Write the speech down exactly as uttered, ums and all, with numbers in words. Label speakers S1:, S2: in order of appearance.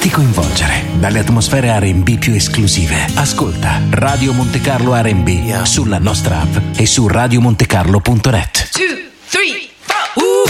S1: Fatti coinvolgere dalle atmosfere R and B più esclusive. Ascolta Radio Monte Carlo R and B sulla nostra app e su radio montecarlo punto net.
S2: two, three